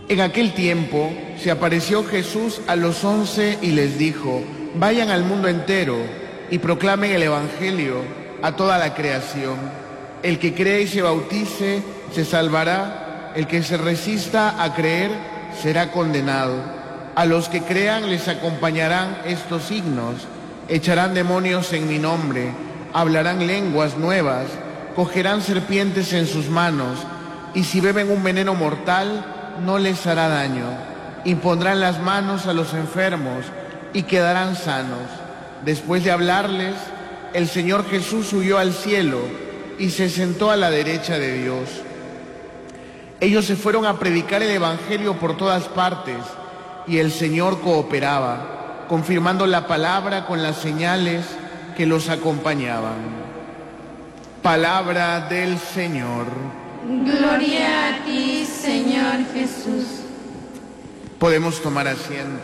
En aquel tiempo se apareció Jesús a los 11 y les dijo: vayan al mundo entero y proclamen el Evangelio a toda la creación. El que cree y se bautice se salvará, el que se resista a creer será condenado. A los que crean les acompañarán estos signos: echarán demonios en mi nombre, hablarán lenguas nuevas, cogerán serpientes en sus manos, y si beben un veneno mortal no les hará daño. Impondrán las manos a los enfermos y quedarán sanos. Después de hablarles, el Señor Jesús subió al cielo y se sentó a la derecha de Dios. Ellos se fueron a predicar el Evangelio por todas partes, y el Señor cooperaba, confirmando la palabra con las señales que los acompañaban. Palabra del Señor. Gloria a ti, Señor Jesús. Podemos tomar asiento.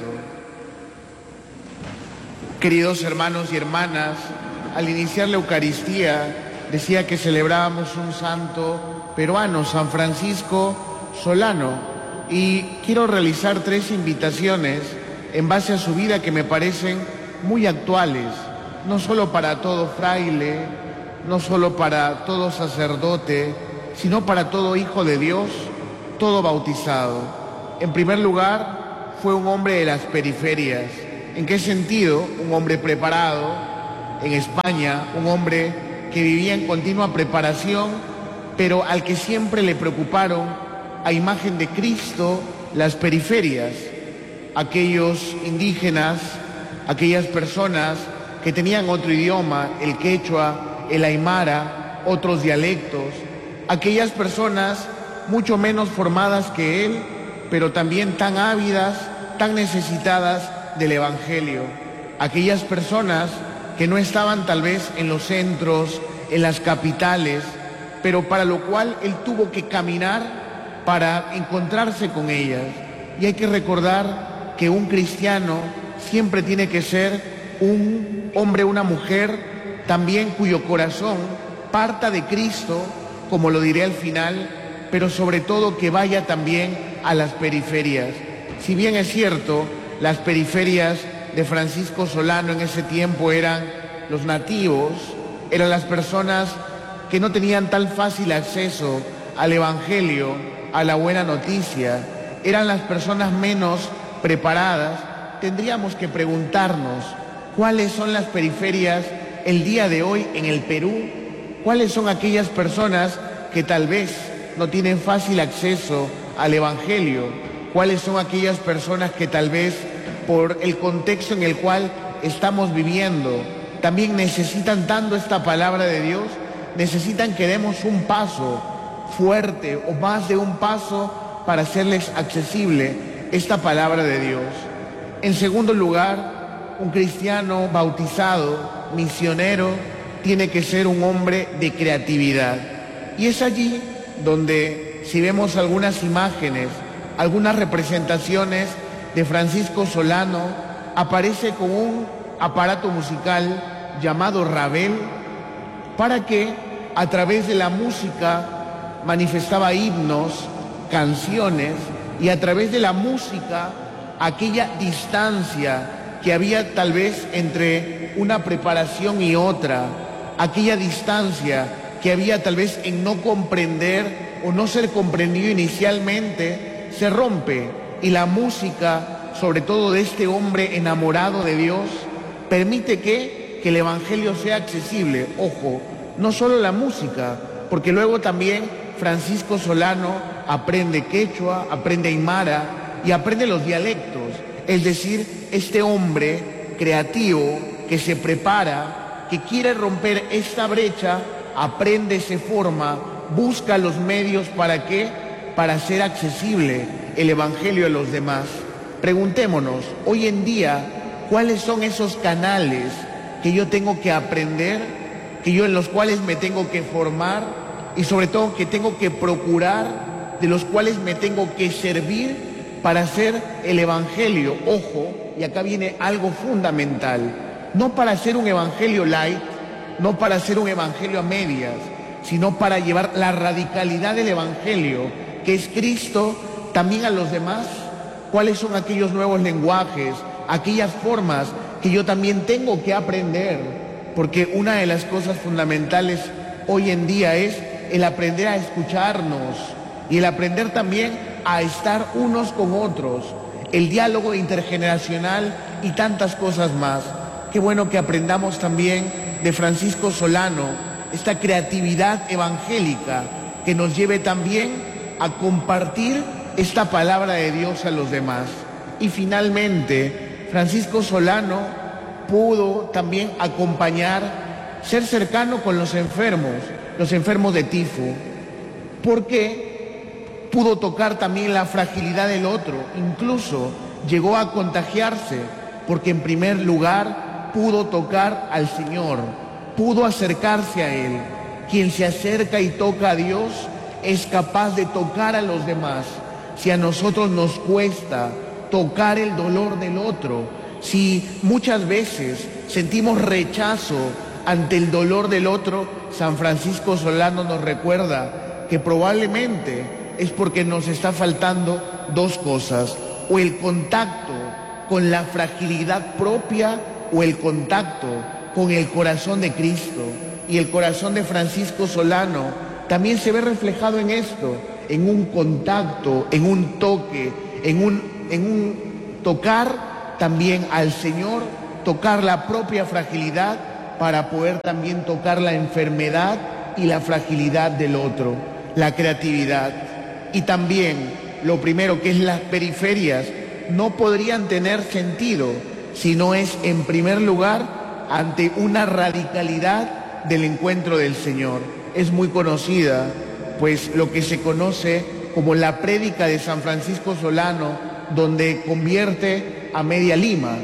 Queridos hermanos y hermanas, al iniciar la Eucaristía decía que celebrábamos un santo peruano, San Francisco Solano, y quiero realizar 3 invitaciones en base a su vida que me parecen muy actuales, no solo para todo fraile, no solo para todo sacerdote, sino para todo hijo de Dios, todo bautizado. En primer lugar, fue un hombre de las periferias. ¿En qué sentido? Un hombre preparado en España, un hombre que vivía en continua preparación, pero al que siempre le preocuparon, a imagen de Cristo, las periferias, aquellos indígenas, aquellas personas que tenían otro idioma, el quechua, el aymara, otros dialectos, aquellas personas mucho menos formadas que él, pero también tan ávidas, tan necesitadas del Evangelio. Aquellas personas que no estaban tal vez en los centros, en las capitales, pero para lo cual él tuvo que caminar para encontrarse con ellas. Y hay que recordar que un cristiano siempre tiene que ser un hombre, una mujer, también cuyo corazón parta de Cristo, como lo diré al final, pero sobre todo que vaya también a las periferias. Si bien es cierto, las periferias de Francisco Solano en ese tiempo eran los nativos, eran las personas que no tenían tan fácil acceso al Evangelio, a la buena noticia, eran las personas menos preparadas. Tendríamos que preguntarnos cuáles son las periferias el día de hoy en el Perú, cuáles son aquellas personas que tal vez no tienen fácil acceso al Evangelio, cuáles son aquellas personas que tal vez por el contexto en el cual estamos viviendo también necesitan tanto esta palabra de Dios, necesitan que demos un paso fuerte o más de un paso para hacerles accesible esta palabra de Dios. En segundo lugar, un cristiano bautizado, misionero, tiene que ser un hombre de creatividad. Y es allí donde, si vemos algunas imágenes, algunas representaciones de Francisco Solano, aparece con un aparato musical llamado rabel, para que a través de la música manifestaba himnos, canciones, y a través de la música aquella distancia que había tal vez entre una preparación y otra, aquella distancia que había tal vez en no comprender o no ser comprendido inicialmente, se rompe, y la música, sobre todo de este hombre enamorado de Dios, permite que el Evangelio sea accesible. Ojo, no solo la música, porque luego también Francisco Solano aprende quechua, aprende aymara y aprende los dialectos. Es decir, este hombre creativo que se prepara, que quiere romper esta brecha, aprende, se forma, busca los medios para ¿qué? Para hacer accesible el Evangelio a los demás. Preguntémonos, hoy en día, ¿cuáles son esos canales que yo tengo que aprender, en los cuales me tengo que formar y sobre todo que tengo que procurar, de los cuales me tengo que servir para hacer el Evangelio? Ojo, y acá viene algo fundamental, no para hacer un Evangelio light, no para hacer un Evangelio a medias, sino para llevar la radicalidad del Evangelio, que es Cristo también a los demás? ¿Cuáles son aquellos nuevos lenguajes, aquellas formas que yo también tengo que aprender? Porque una de las cosas fundamentales hoy en día es el aprender a escucharnos y el aprender también a estar unos con otros, el diálogo intergeneracional y tantas cosas más. Qué bueno que aprendamos también de Francisco Solano esta creatividad evangélica que nos lleve también a compartir esta palabra de Dios a los demás. Y finalmente, Francisco Solano pudo también acompañar, ser cercano con los enfermos de tifo, porque pudo tocar también la fragilidad del otro, incluso llegó a contagiarse, porque en primer lugar pudo tocar al Señor, pudo acercarse a Él. Quien se acerca y toca a Dios es capaz de tocar a los demás. Si a nosotros nos cuesta tocar el dolor del otro, si muchas veces sentimos rechazo ante el dolor del otro, San Francisco Solano nos recuerda que probablemente es porque nos está faltando dos cosas: o el contacto con la fragilidad propia o el contacto con el corazón de Cristo. Y el corazón de Francisco Solano también se ve reflejado en esto, en un contacto, en un toque, en un tocar también al Señor, tocar la propia fragilidad para poder también tocar la enfermedad y la fragilidad del otro, la creatividad. Y también lo primero, que es las periferias, no podrían tener sentido si no es en primer lugar ante una radicalidad del encuentro del Señor. Es muy conocida, pues, lo que se conoce como la prédica de San Francisco Solano, donde convierte a media Lima.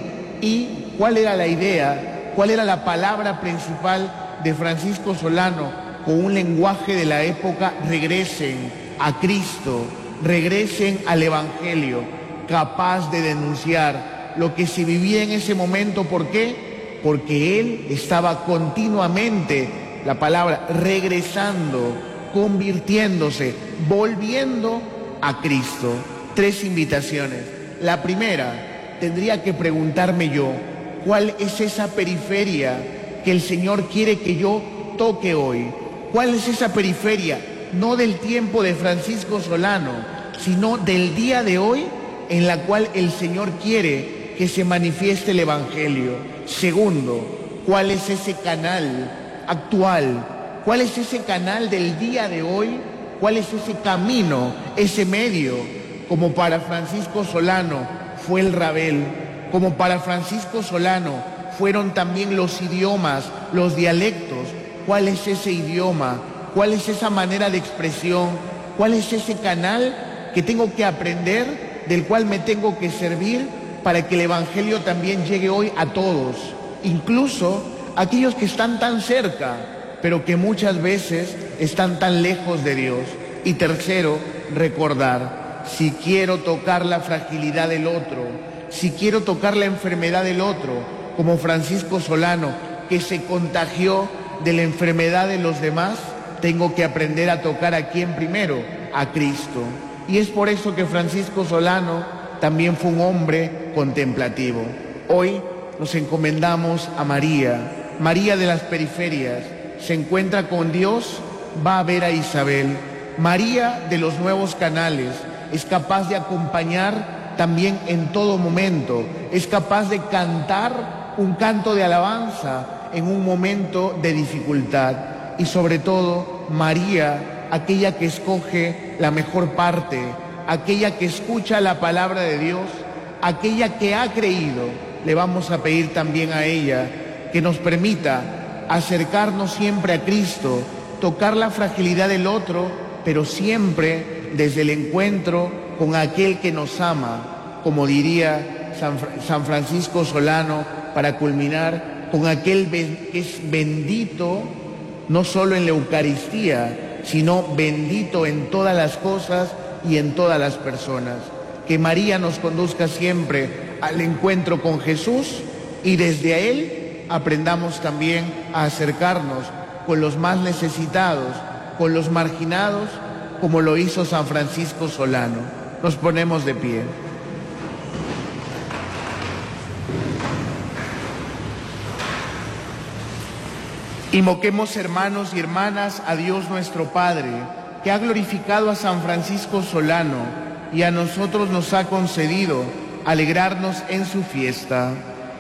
¿Y cuál era la idea? ¿Cuál era la palabra principal de Francisco Solano? Con un lenguaje de la época: regresen a Cristo, regresen al Evangelio, capaz de denunciar lo que se vivía en ese momento. ¿Por qué? Porque él estaba continuamente, la palabra, regresando, convirtiéndose, volviendo a Cristo. 3 invitaciones. La primera, tendría que preguntarme yo, ¿cuál es esa periferia que el Señor quiere que yo toque hoy? ¿Cuál es esa periferia? No del tiempo de Francisco Solano, sino del día de hoy, en la cual el Señor quiere que se manifieste el Evangelio. Segundo, ¿cuál es ese canal actual? ¿Cuál es ese canal del día de hoy? ¿Cuál es ese camino, ese medio? Como para Francisco Solano fue el Rabel, como para Francisco Solano fueron también los idiomas, los dialectos. ¿Cuál es ese idioma? ¿Cuál es esa manera de expresión? ¿Cuál es ese canal que tengo que aprender, del cual me tengo que servir para que el Evangelio también llegue hoy a todos, incluso a aquellos que están tan cerca, pero que muchas veces están tan lejos de Dios? Y tercero, recordar, si quiero tocar la fragilidad del otro, si quiero tocar la enfermedad del otro, como Francisco Solano, que se contagió de la enfermedad de los demás, tengo que aprender a tocar a quién primero, a Cristo. Y es por eso que Francisco Solano también fue un hombre contemplativo. Hoy nos encomendamos a María, María de las periferias. Se encuentra con Dios, va a ver a Isabel. María de los nuevos canales, es capaz de acompañar también en todo momento, es capaz de cantar un canto de alabanza en un momento de dificultad. Y sobre todo, María, aquella que escoge la mejor parte, aquella que escucha la palabra de Dios, aquella que ha creído. Le vamos a pedir también a ella que nos permita acercarnos siempre a Cristo, tocar la fragilidad del otro, pero siempre desde el encuentro con aquel que nos ama, como diría San Francisco Solano, para culminar, con aquel que es bendito no solo en la Eucaristía, sino bendito en todas las cosas y en todas las personas. Que María nos conduzca siempre al encuentro con Jesús, y desde Él aprendamos también a acercarnos con los más necesitados, con los marginados, como lo hizo San Francisco Solano. Nos ponemos de pie. Invoquemos, hermanos y hermanas, a Dios nuestro Padre, que ha glorificado a San Francisco Solano y a nosotros nos ha concedido alegrarnos en su fiesta.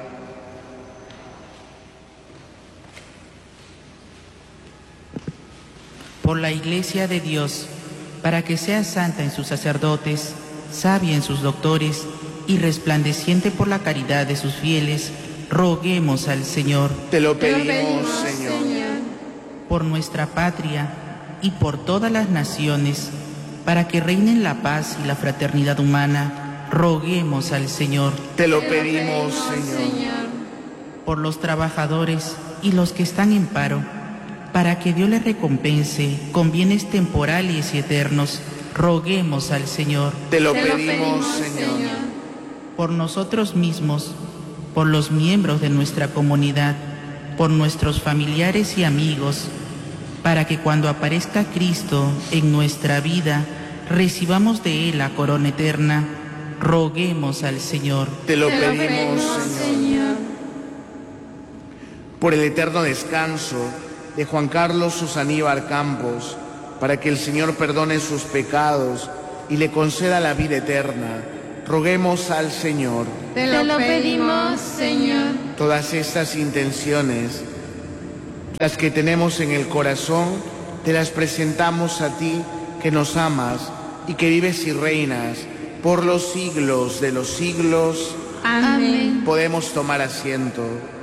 Por la Iglesia de Dios, para que sea santa en sus sacerdotes, sabia en sus doctores y resplandeciente por la caridad de sus fieles, roguemos al Señor. Te lo pedimos, Señor. Por nuestra patria y por todas las naciones, para que reinen la paz y la fraternidad humana, roguemos al Señor. Te lo pedimos, Señor. Por los trabajadores y los que están en paro, para que Dios les recompense con bienes temporales y eternos, roguemos al Señor. Te lo pedimos, Señor. Por nosotros mismos, por los miembros de nuestra comunidad, por nuestros familiares y amigos, para que cuando aparezca Cristo en nuestra vida, recibamos de Él la corona eterna, roguemos al Señor. Te lo pedimos, Señor. Por el eterno descanso de Juan Carlos Susaníbar Campos, para que el Señor perdone sus pecados y le conceda la vida eterna, roguemos al Señor. Te lo pedimos, Señor. Todas estas intenciones, las que tenemos en el corazón, te las presentamos a ti, que nos amas y que vives y reinas por los siglos de los siglos. Amén. Podemos tomar asiento.